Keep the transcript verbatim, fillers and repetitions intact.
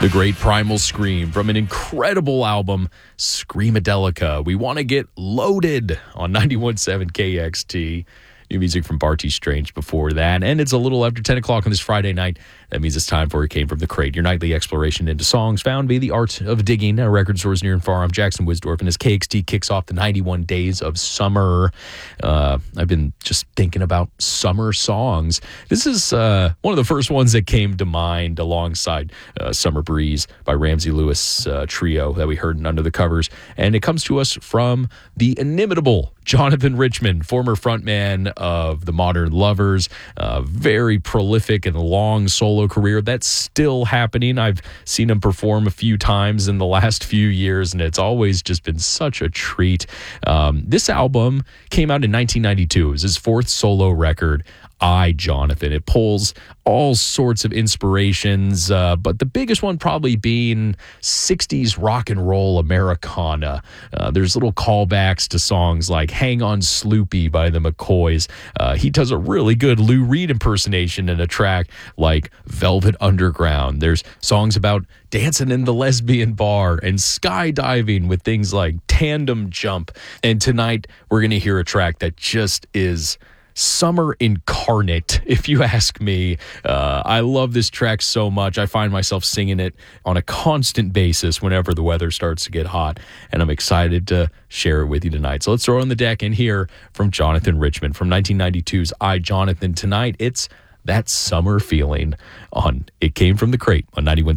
The great Primal Scream from an incredible album, Screamadelica. We want to get loaded on ninety-one point seven K X T. New music from Barty Strange before that. And it's a little after ten o'clock on this Friday night. That means it's time for It Came From the Crate, your nightly exploration into songs found via the art of digging at record stores near and far. I'm Jackson Wisdorf, and as K X T kicks off the ninety-one days of summer, uh, I've been just thinking about summer songs. This is uh, one of the first ones that came to mind alongside uh, Summer Breeze by Ramsey Lewis uh, trio that we heard in Under the Covers. And it comes to us from the inimitable Jonathan Richman, former frontman of the Modern Lovers, uh, very prolific and long solo career that's still happening. I've seen him perform a few times in the last few years, and it's always just been such a treat. Um, this album came out in nineteen ninety-two. It was his fourth solo record, I, Jonathan. It pulls all sorts of inspirations, uh, but the biggest one probably being sixties rock and roll Americana. Uh, there's little callbacks to songs like Hang On Sloopy by the McCoys. Uh, he does a really good Lou Reed impersonation in a track like Velvet Underground. There's songs about dancing in the lesbian bar and skydiving with things like Tandem Jump. And tonight we're going to hear a track that just is summer incarnate, if you ask me. Uh, I love this track so much. I find myself singing it on a constant basis whenever the weather starts to get hot, and I'm excited to share it with you tonight. So let's throw it on the deck and hear from Jonathan Richman from nineteen ninety-two's I, Jonathan. Tonight, it's that summer feeling on It Came From the Crate on ninety-one.